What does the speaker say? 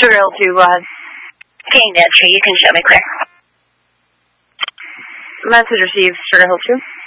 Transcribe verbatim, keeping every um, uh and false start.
Sugar Hill two, go ahead. Getting the entry, you can show me clear. Message received, Sugar Hill two.